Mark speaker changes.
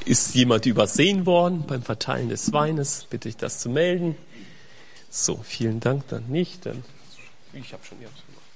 Speaker 1: Ist jemand übersehen worden beim Verteilen des Weines? Bitte ich das zu melden. So, vielen Dank, dann nicht. Ich habe schon.